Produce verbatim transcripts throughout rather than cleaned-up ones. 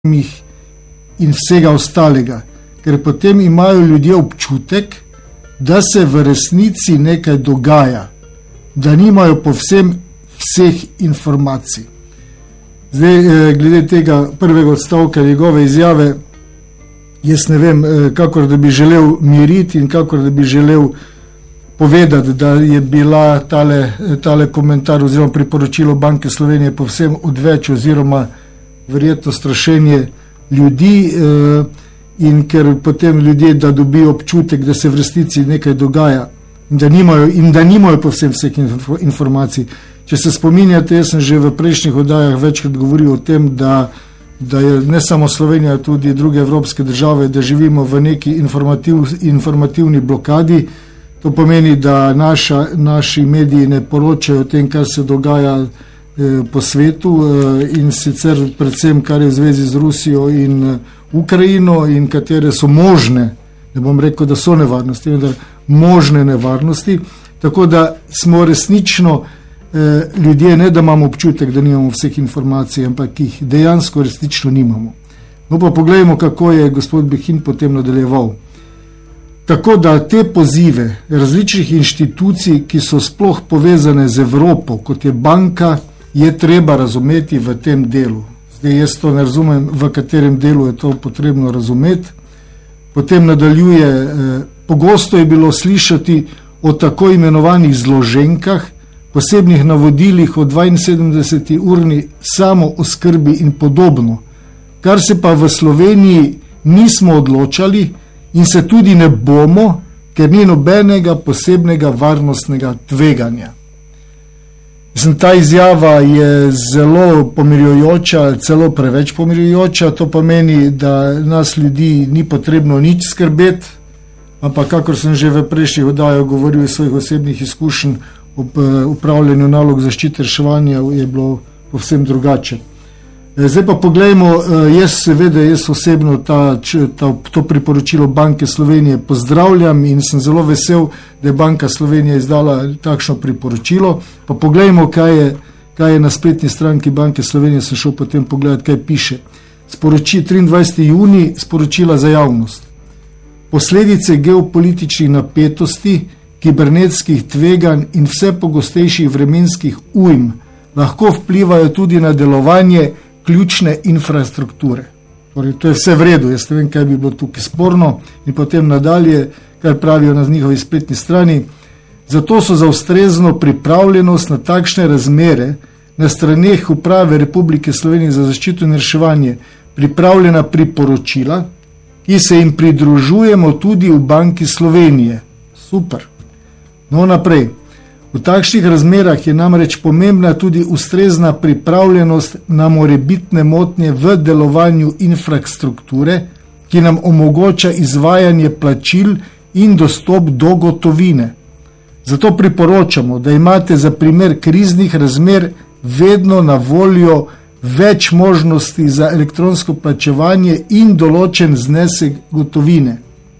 in vsega ostalega, ker potem imajo ljudje občutek, da se v resnici nekaj dogaja, da nimajo povsem vseh informacij. Zdaj, glede tega prvega odstavka njegove izjave, jaz ne vem, kakor da bi želel miriti in kakor da bi želel povedati, da je bila tale, tale komentar oziroma priporočilo Banke Slovenije povsem odveč oziroma verjetno strašenje ljudi in ker potem ljudje, da dobijo občutek, da se v resnici nekaj dogaja in da nimajo, in da nimajo povsem vseh informacij. Če se spominjate, jaz sem že v prejšnjih oddajah večkrat govoril o tem, da, da je ne samo Slovenija, tudi druge evropske države, da živimo v neki informativ, informativni blokadi. To pomeni, da naša, naši mediji ne poročajo o tem, kar se dogaja eh, po svetu eh, in sicer predvsem, kar je v zvezi z Rusijo in eh, Ukrajino in katere so možne, ne bom rekel, da so nevarnosti, vendar možne nevarnosti, tako da smo resnično eh, ljudje, ne da imamo občutek, da nimamo vseh informacij, ampak jih dejansko resnično nimamo. No pa pogledajmo, kako je gospod Behin potem nadaljeval. Tako da te pozive različnih inštitucij, ki so sploh povezane z Evropo, kot je banka, je treba razumeti v tem delu. Zdaj jaz to ne razumem, v katerem delu je to potrebno razumeti. Potem nadaljuje, eh, pogosto je bilo slišati o tako imenovanih zloženkah, posebnih navodilih o dvainsedemdeseti urni samooskrbi in podobno, kar se pa v Sloveniji nismo odločali in se tudi ne bomo, ker ni nobenega posebnega varnostnega tveganja. Mislim, ta izjava je zelo pomirjujoča, celo preveč pomirjujoča, to pomeni, da nas ljudi ni potrebno nič skrbeti, ampak kakor sem že v prejšnjih oddajah govoril iz svojih osebnih izkušenj ob upravljanju nalog zaščite reševanja, je bilo povsem drugače. Zdaj pa poglejmo, jaz seveda, jaz osebno ta, ta, to priporočilo Banke Slovenije pozdravljam in sem zelo vesel, da je Banka Slovenije izdala takšno priporočilo. Pa poglejmo, kaj je, kaj je na spletni stranki Banke Slovenije, sem šel potem pogledati, kaj piše. Sporoči triindvajseti junij, sporočila za javnost. Posledice geopolitičnih napetosti, kibernetskih tveganj in vse pogostejših vremenskih ujm lahko vplivajo tudi na delovanje ključne infrastrukture. Torej, to je vse v redu, jaz ne vem, kaj bi bilo tukaj sporno in potem nadalje, kar pravijo na njihovi spletni strani. Zato so za ustrezno pripravljenost na takšne razmere na straneh Uprave Republike Slovenije za zaščito in reševanje pripravljena priporočila, ki se jim pridružujemo tudi v Banki Slovenije. Super. No, naprej. V takšnih razmerah je namreč pomembna tudi ustrezna pripravljenost na morebitne motnje v delovanju infrastrukture, ki nam omogoča izvajanje plačil in dostop do gotovine. Zato priporočamo, da imate za primer kriznih razmer vedno na voljo več možnosti za elektronsko plačevanje in določen znesek gotovine.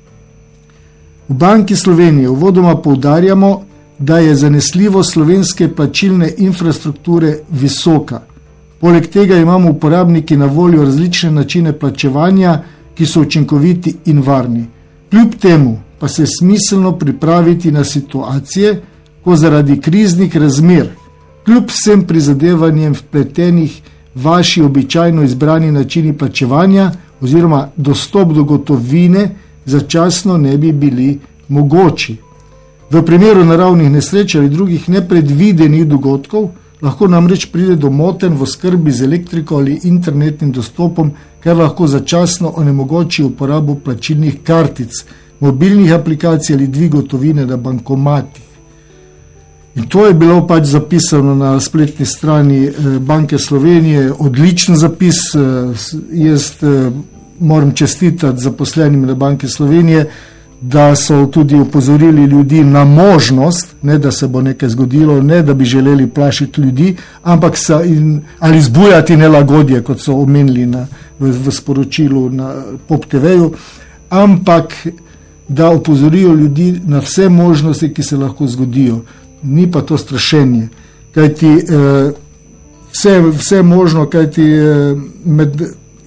V Banki Slovenije uvodoma poudarjamo, da je zanesljivost slovenske plačilne infrastrukture visoka. Poleg tega imamo uporabniki na voljo različne načine plačevanja, ki so učinkoviti in varni. Kljub temu pa se je smiselno pripraviti na situacije, ko zaradi kriznih razmer, kljub vsem prizadevanjem vpletenih vaši običajno izbrani načini plačevanja oziroma dostop do gotovine začasno ne bi bili mogoči. V primeru naravnih nesreč ali drugih nepredvidenih dogodkov lahko namreč pride do motenj v oskrbi z elektriko ali internetnim dostopom, kar lahko začasno onemogoči uporabo plačilnih kartic, mobilnih aplikacij ali dvig gotovine na bankomatih. In to je bilo pač zapisano na spletni strani Banke Slovenije, odličen zapis. Jaz moram čestitati zaposlenim na Banke Slovenije, da so tudi opozorili ljudi na možnost, ne da se bo nekaj zgodilo, ne da bi želeli plašiti ljudi, ampak sa, in, ali zbujati nelagodje, kot so omenili na, v, v sporočilu na Pop te veju, ampak da opozorijo ljudi na vse možnosti, ki se lahko zgodijo. Ni pa to strašenje, kajti eh, vse, vse možno, kajti eh, med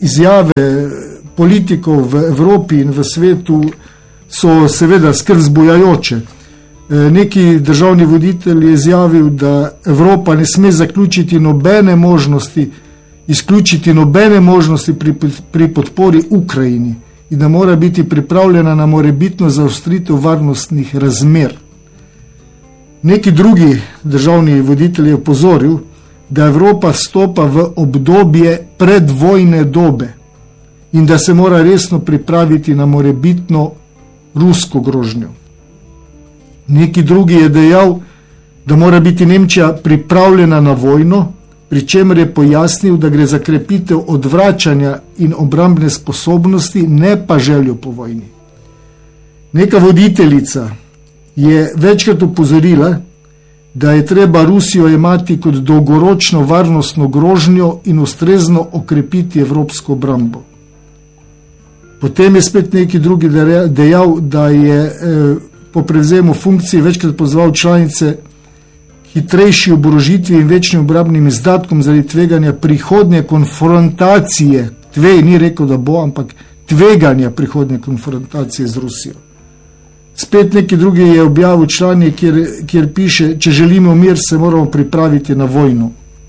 izjave politikov v Evropi in v svetu so seveda skrb zbujajoče. Neki državni voditelj je izjavil, da Evropa ne sme zaključiti nobene možnosti, izključiti nobene možnosti pri, pri podpori Ukrajini in da mora biti pripravljena na morebitno zaostritev varnostnih razmer. Neki drugi državni voditelj je opozoril, da Evropa vstopa v obdobje predvojne dobe in da se mora resno pripraviti na morebitno rusko grožnjo. Neki drugi je dejal, da mora biti Nemčija pripravljena na vojno, pri čemer je pojasnil, da gre za krepitev odvračanja in obrambne sposobnosti, ne pa željo po vojni. Neka voditeljica je večkrat upozorila, da je treba Rusijo jemati kot dolgoročno varnostno grožnjo in ustrezno okrepiti evropsko obrambo. Potem je spet neki drugi dejal, da je eh, po prevzemu funkcije večkrat pozval članice hitrejši oborožitvi in večnim obrambnim izdatkom zaradi tveganja prihodnje konfrontacije, tve, ni rekel, da bo, ampak tveganja prihodnje konfrontacije z Rusijo. Spet neki drugi je objavil članek, kjer, kjer piše, če želimo mir, se moramo pripraviti na vojno.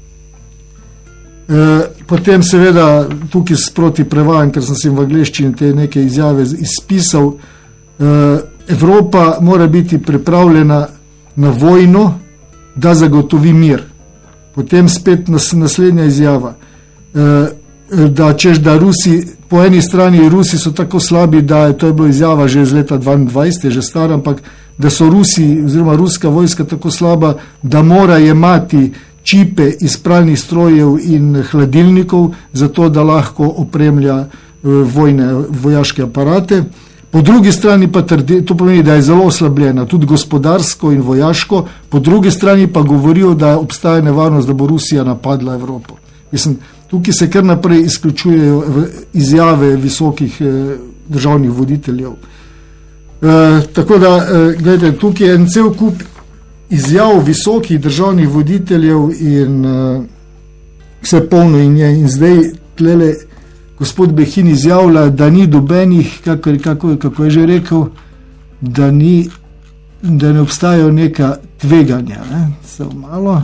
E, potem seveda tukaj sproti prevajam, ker sem si v angleščini te neke izjave izpisal, e, Evropa mora biti pripravljena na vojno, da zagotovi mir. Potem spet nas, naslednja izjava, e, da češ, da Rusi, po eni strani Rusi so tako slabi, da je to je bila izjava že iz leta dvaindvajset, je že star, ampak da so Rusi oziroma ruska vojska tako slaba, da mora jemati čipe iz pralnih strojev in hladilnikov, zato da lahko opremlja vojne, vojaške aparate. Po drugi strani pa trdi, to pomeni, da je zelo oslabljena, tudi gospodarsko in vojaško, po drugi strani pa govorijo, da obstaja nevarnost, da bo Rusija napadla Evropo. Mislim, tukaj se kar naprej izključujejo izjave visokih eh, državnih voditeljev. E, tako da, eh, gledajte, tukaj je en cel kup izjav visokih državnih voditeljev in eh, vse polno in je. In zdaj tlele gospod Behin izjavlja, da ni dobenih, kako, kako, kako je že rekel, da, ni, da ne obstajajo neka tveganja. Ne? Samo malo.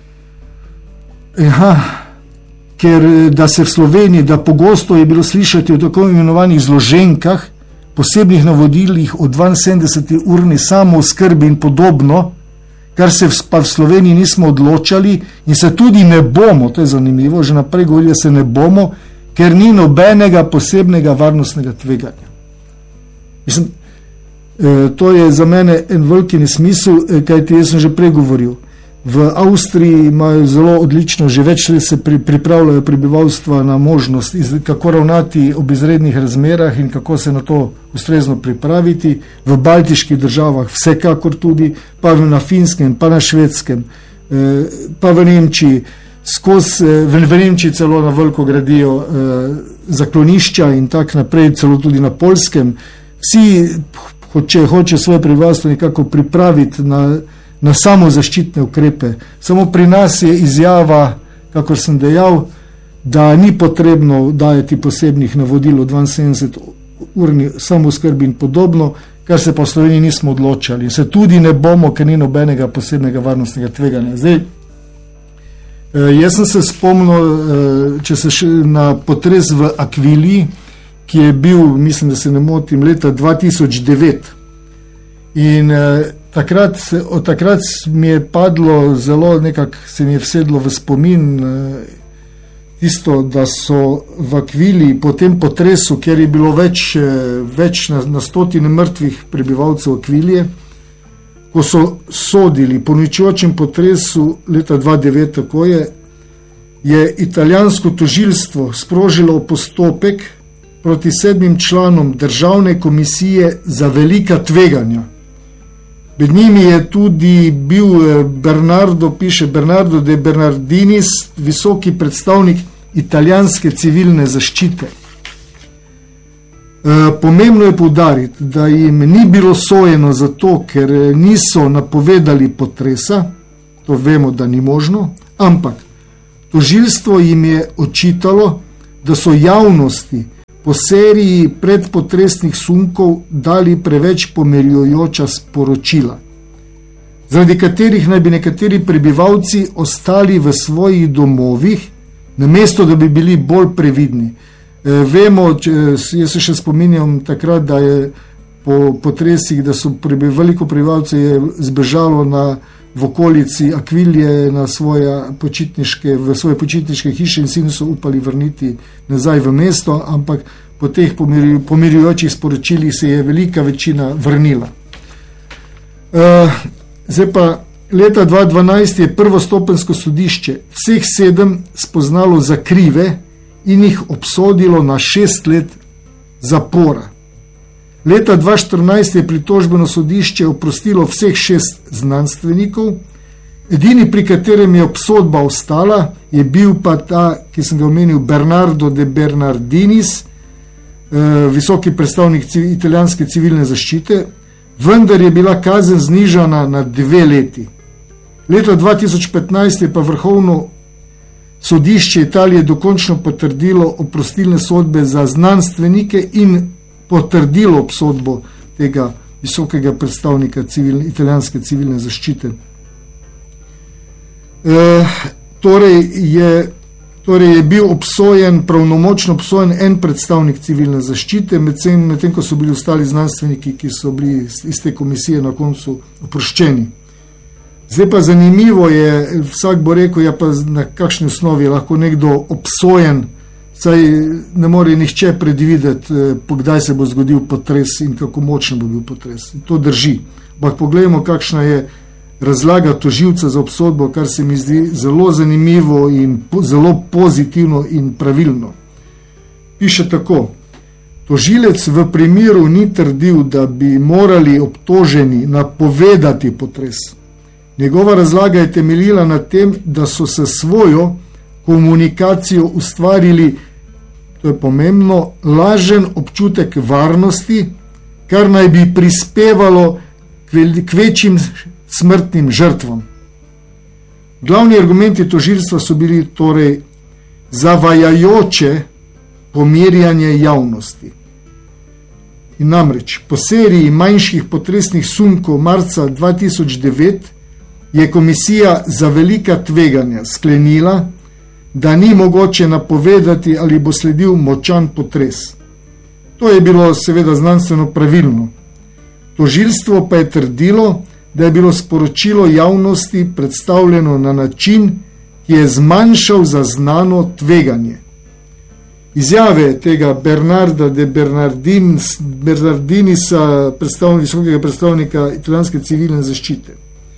Aha. Ker da se v Sloveniji, da pogosto je bilo slišati o tako imenovanih zloženkah, posebnih navodilih o dvainsedemdeseti urni samooskrbi in podobno, kar se pa v Sloveniji nismo odločali in se tudi ne bomo, to je zanimivo, že naprej govori, da se ne bomo, ker ni nobenega posebnega varnostnega tveganja. Mislim, to je za mene en veliki nesmisel, kajti jaz sem že pregovoril. V Avstriji imajo zelo odlično, že več let se pri, pripravljajo prebivalstva na možnost, iz, kako ravnati ob izrednih razmerah in kako se na to ustrezno pripraviti. V baltiških državah vsekakor tudi, pa na Finskem, pa na Švedskem, eh, pa v Nemčiji. Skozi, v, v Nemčiji celo na veliko gradijo eh, zaklonišča in tak naprej, celo tudi na Poljskem. Vsi, če hoče svoje prebivalstvo nekako pripraviti na na samozaščitne ukrepe. Samo pri nas je izjava, kakor sem dejal, da ni potrebno dajati posebnih navodil o dvainsedemdeset urni samooskrbi in podobno, kar se pa v Sloveniji nismo odločali. Se tudi ne bomo, ker ni nobenega posebnega varnostnega tveganja. Zdaj, jaz sem se spomnil, če se še na potres v Akviliji, ki je bil, mislim, da se ne motim, leta dva tisoč devet. In Takrat, od takrat mi je padlo zelo, nekako se mi je vsedlo v spomin tisto, da so v Akviliji po tem potresu, kjer je bilo več, več na, na stotine mrtvih prebivalcev Akvilije, ko so sodili po uničujočem potresu leta dva tisoč devet, tako je, je italijansko tožilstvo sprožilo postopek proti sedmim članom državne komisije za velika tveganja. Med njimi je tudi bil Bernardo, piše Bernardo de Bernardinis, visoki predstavnik italijanske civilne zaščite. E, pomembno je poudariti, da jim ni bilo sojeno zato, ker niso napovedali potresa, to vemo, da ni možno, ampak tožilstvo jim je očitalo, da so javnosti po seriji predpotresnih sunkov dali preveč pomirjujoča sporočila, zaradi katerih naj bi nekateri prebivalci ostali v svojih domovih, namesto da bi bili bolj previdni. E, vemo, če, jaz se še spominjam takrat, da je po potresih, da so prebi, veliko prebivalcev je zbežalo na, v okolici Akvilje na svoje počitniške, v svoje počitniške hiše in si niso upali vrniti nazaj v mesto, ampak po teh pomirju, pomirjujočih sporočilih se je velika večina vrnila. E, zdaj pa, leta dva tisoč dvanajst je prvostopenjsko sodišče vseh sedem spoznalo za krive in jih obsodilo na šest let zapora. Leta dva tisoč štirinajst je pritožbeno sodišče oprostilo vseh šest znanstvenikov, edini, pri katerem je obsodba ostala, je bil pa ta, ki sem ga omenil, Bernardo de Bernardinis, visoki predstavnik italijanske civilne zaščite, vendar je bila kazen znižana na dve leti. Leta dva tisoč petnajst je pa vrhovno sodišče Italije dokončno potrdilo oprostilne sodbe za znanstvenike in potrdilo obsodbo tega visokega predstavnika civilne, italijanske civilne zaščite. E, torej, je, torej je bil obsojen, pravnomočno obsojen en predstavnik civilne zaščite, medtem med ko so bili ostali znanstveniki, ki so bili iz te komisije na koncu oproščeni. Zdaj pa zanimivo je, vsak bo rekel, ja pa na kakšni osnovi je lahko nekdo obsojen, saj ne more nihče predvideti, kdaj se bo zgodil potres in kako močen bo bil potres. To drži. Ampak poglejmo, kakšna je razlaga tožilca za obsodbo, kar se mi zdi zelo zanimivo in po, zelo pozitivno in pravilno. Piše tako: tožilec v primeru ni trdil, da bi morali obtoženi napovedati potres. Njegova razlaga je temeljila na tem, da so se svojo komunikacijo ustvarili, to je pomembno, lažen občutek varnosti, kar naj bi prispevalo k večjim smrtnim žrtvam. Glavni argumenti tožilstva so bili torej zavajajoče pomirjanje javnosti. In namreč, po seriji manjših potresnih sunkov marca dva tisoč devet je komisija za velika tveganja sklenila, da ni mogoče napovedati, ali bo sledil močan potres. To je bilo seveda znanstveno pravilno. Tožilstvo pa je trdilo, da je bilo sporočilo javnosti predstavljeno na način, ki je zmanjšal zaznano tveganje. Izjave tega Bernarda de Bernardins, Bernardinisa, predstavnika, visokega predstavnika italijanske civilne zaščite.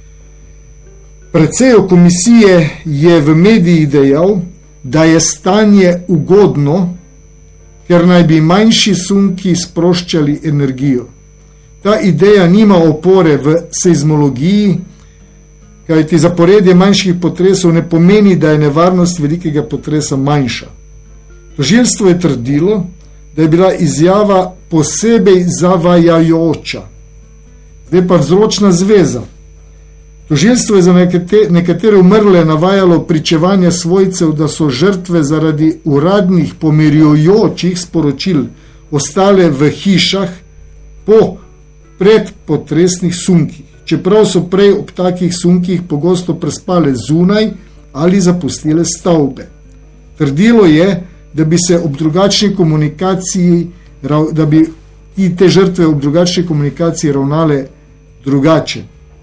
Predsejo komisije je v medijih dejal, da je stanje ugodno, ker naj bi manjši sunki sproščali energijo. Ta ideja nima opore v seizmologiji, kajti zaporedje manjših potresov ne pomeni, da je nevarnost velikega potresa manjša. Tožilstvo je trdilo, da je bila izjava posebej zavajajoča. Zdaj pa vzročna zveza. Tožilstvo je za nekatere umrle navajalo pričevanja svojcev, da so žrtve zaradi uradnih pomirjujočih sporočil ostale v hišah po predpotresnih sunkih, čeprav so prej ob takih sunkih pogosto prespale zunaj ali zapustile stavbe. Trdilo je, da bi se ob drugačni komunikaciji, da bi te žrtve ob drugačni komunikaciji ravnale drugače.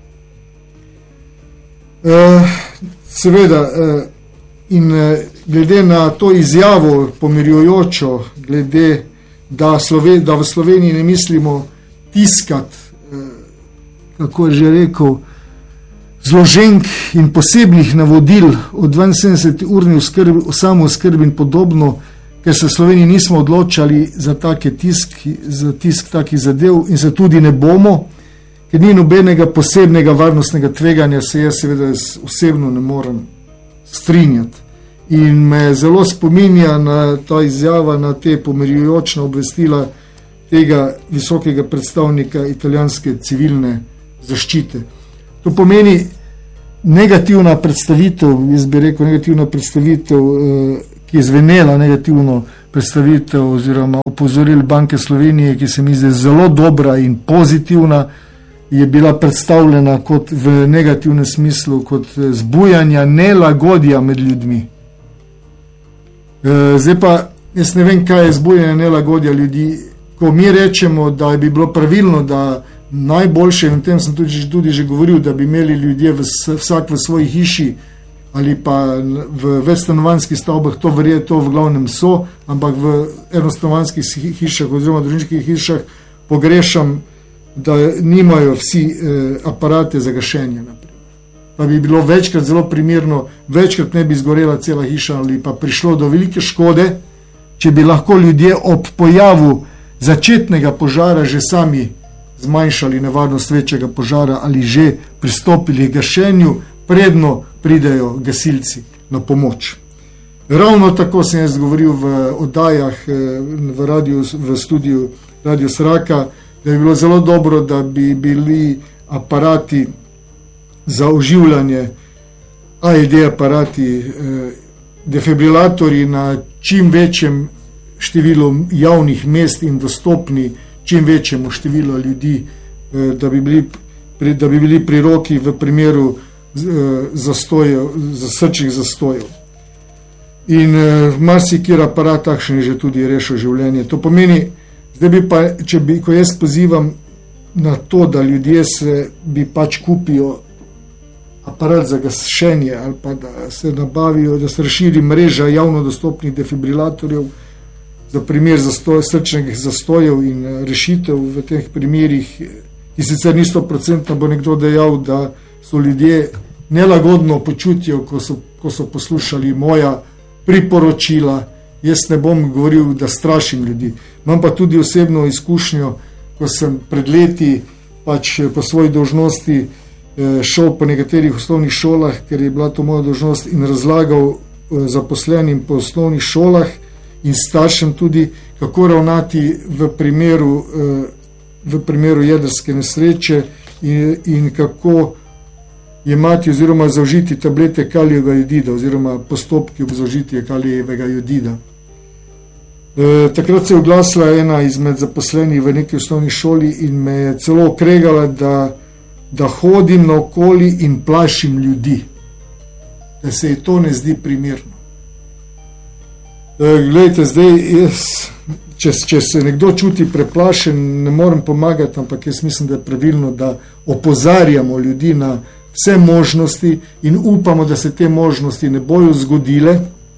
Uh, seveda, uh, in uh, glede na to izjavo pomirjujočo, glede, da, Slove, da v Sloveniji ne mislimo tiskati, uh, kako je že rekel, zloženk in posebnih navodil o dvainsedemdeseturni samooskrbi in podobno, ker se v Sloveniji nismo odločali za take tisk, za tisk takih zadev in se tudi ne bomo, ker ni nobenega posebnega varnostnega tveganja, se jaz seveda osebno ne morem strinjati. In me zelo spominja na ta izjava, na te pomirjujočna obvestila tega visokega predstavnika italijanske civilne zaščite. To pomeni negativna predstavitev, jaz bi rekel negativna predstavitev, ki je zvenela negativno predstavitev oziroma opozoril Banke Slovenije, ki se mi zdi zelo dobra in pozitivna, je bila predstavljena kot v negativnem smislu, kot zbujanja nelagodja med ljudmi. Zdaj pa, jaz ne vem, kaj je zbujanje nelagodja ljudi. Ko mi rečemo, da bi bilo pravilno, da najboljše, in o tem sem tudi, tudi že govoril, da bi imeli ljudje v, vsak v svoji hiši ali pa v večstanovanjskih stavbah, to verjetno to v glavnem so, ampak v enostanovanjskih hišah oziroma družinskih hišah pogrešam, da nimajo vsi eh, aparate za gašenje. Naprimer. Pa bi bilo večkrat zelo primerno, večkrat ne bi zgorela cela hiša ali pa prišlo do velike škode, če bi lahko ljudje ob pojavu začetnega požara že sami zmanjšali nevarnost večjega požara ali že pristopili k gašenju, predno pridejo gasilci na pomoč. Ravno tako sem jaz govoril v oddajah v, radiju, v studiu Radio Sraka, da bi bilo zelo dobro, da bi bili aparati za oživljanje, A E D aparati, defibrilatorji na čim večjem številu javnih mest in dostopni čim večjemu številu ljudi, da bi bili, da bi bili pri roki v primeru zastojev, srčnih zastojev. In marsikjer aparat takšen je že tudi rešil življenje. To pomeni, zdaj bi pa, če bi, ko jaz pozivam na to, da ljudje se bi pač kupijo aparat za gašenje ali pa da se nabavijo, da se razširi mreža javno dostopnih defibrilatorjev za primer zastoj, srčnih zastojev in rešitev v teh primerih, ki sicer ni sto procentno, bo nekdo dejal, da so ljudje nelagodno počutijo, ko so, ko so poslušali moja priporočila. Jaz ne bom govoril, da strašim ljudi. Imam pa tudi osebno izkušnjo, ko sem pred leti pač po svoji dolžnosti šel po nekaterih osnovnih šolah, ker je bila to moja dolžnost, in razlagal zaposlenim po osnovnih šolah in staršem tudi, kako ravnati v primeru, v primeru jedrske nesreče in, in kako jemati oziroma zaužiti tablete kalijevega jodida oziroma postopki ob zaužitju kalijevega jodida. E, takrat se je oglasila ena izmed zaposlenih v neki osnovni šoli in me je celo okregala, da, da hodim naokoli in plašim ljudi, da se ji to ne zdi primerno. E, glejte, zdaj jaz, če, če se nekdo čuti preplašen, ne morem pomagati, ampak jaz mislim, da je pravilno, da opozarjamo ljudi na vse možnosti in upamo, da se te možnosti ne bojo zgodile.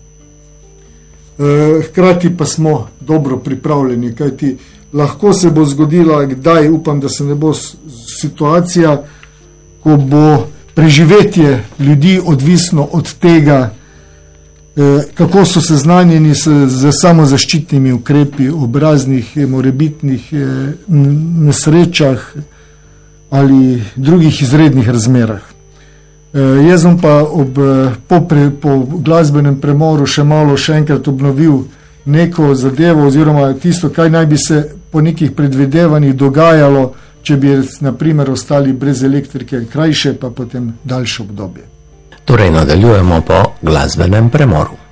Hkrati pa smo dobro pripravljeni, kajti lahko se bo zgodila, kdaj, upam, da se ne bo situacija, ko bo preživetje ljudi odvisno od tega, kako so seznanjeni z samozaščitnimi ukrepi ob raznih morebitnih nesrečah ali drugih izrednih razmerah. Jaz sem pa ob, po, pre, po glasbenem premoru še malo še enkrat obnovil neko zadevo oziroma tisto, kaj naj bi se po nekih predvidevanjih dogajalo, če bi na primer ostali brez elektrike krajše pa potem daljše obdobje. Torej nadaljujemo po glasbenem premoru.